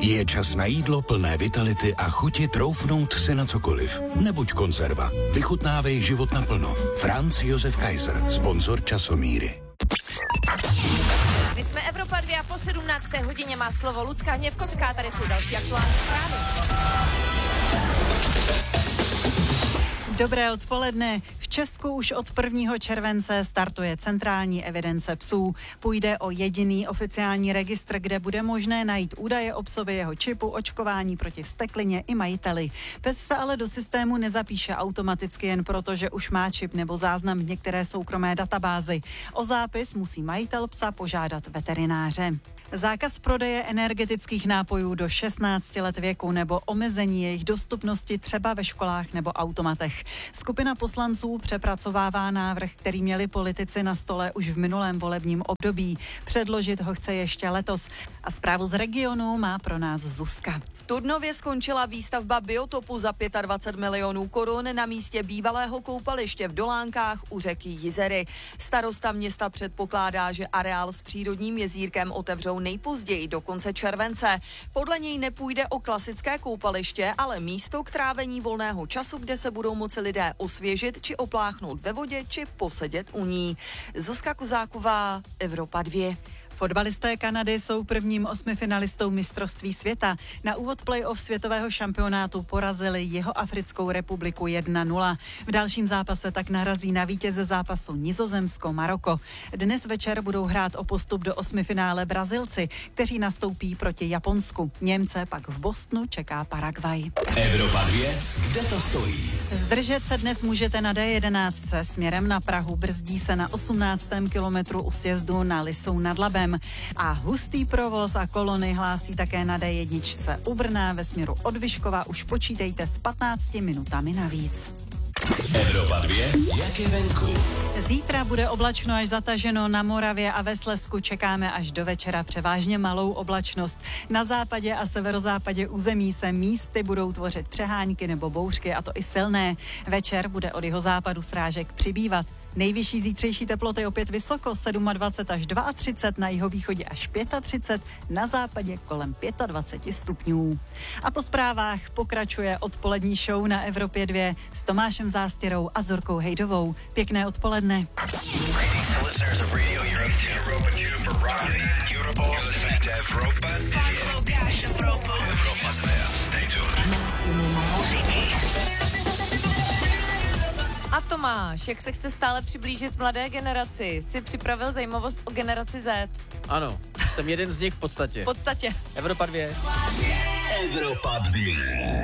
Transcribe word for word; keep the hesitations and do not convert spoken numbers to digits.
Je čas na jídlo plné vitality a chuti troufnout si na cokoliv. Nebuď konzerva. Vychutnávej život naplno. Franz Josef Kaiser, sponzor Časomíry. My jsme Evropa dva a po sedmnácté hodině má slovo Lucka Hněvkovská. Tady jsou další aktuální zprávy. Dobré odpoledne. V Česku už od prvního července startuje centrální evidence psů. Půjde o jediný oficiální registr, kde bude možné najít údaje o psovi, jeho čipu, očkování proti vzteklině i majiteli. Pes se ale do systému nezapíše automaticky jen proto, že už má čip nebo záznam v některé soukromé databázi. O zápis musí majitel psa požádat veterináře. Zákaz prodeje energetických nápojů do šestnácti let věku nebo omezení jejich dostupnosti třeba ve školách nebo automatech. Skupina poslanců přepracovává návrh, který měli politici na stole už v minulém volebním období. Předložit ho chce ještě letos. A zprávu z regionu má pro nás Zuzka. V Turnově skončila výstavba biotopu za dvacet pět milionů korun na místě bývalého koupaliště v Dolánkách u řeky Jizery. Starosta města předpokládá, že areál s přírodním jezírkem otevřou nejpozději do konce července. Podle něj nepůjde o klasické koupaliště, ale místo k trávení volného času, kde se budou moci lidé osvěžit či opláchnout ve vodě či posedět u ní. Zuzka Kozáková, Evropa dva. Fotbalisté Kanady jsou prvním osmifinalistou mistrovství světa. Na úvod play-off světového šampionátu porazili Jihoafrickou republiku jedna nula. V dalším zápase tak narazí na vítěze zápasu Nizozemsko-Maroko. Dnes večer budou hrát o postup do osmifinále Brazilci, kteří nastoupí proti Japonsku. Němce pak v Bostonu čeká Paraguay. Evropa dva, kde to stojí? Zdržet se dnes můžete na D jedenáct směrem na Prahu. Brzdí se na osmnáctém kilometru u sjezdu na Lisou nad Labem. A hustý provoz a kolony hlásí také na D jedna u Brna ve směru od Vyškova. Už počítejte s patnácti minutami navíc. Evropa dva, jak je venku? Zítra bude oblačno až zataženo, na Moravě a ve Slezsku čekáme až do večera převážně malou oblačnost. Na západě a severozápadě území se místy budou tvořit přehánky nebo bouřky, a to i silné. Večer bude od jihozápadu srážek přibývat. Nejvyšší zítřejší teploty opět vysoko, dvacet sedm až třicet dva, na jihovýchodě až třicet pět, na západě kolem dvacet pět stupňů. A po zprávách pokračuje odpolední show na Evropě dva s Tomášem Zástěrou a Zorkou Hejdovou. Pěkné odpoledne. A Tomáš, jak se chce stále přiblížit mladé generaci, si připravil zajímavost o generaci Z? Ano, jsem jeden z nich v podstatě. V podstatě. Evropa dva. Evropa dva.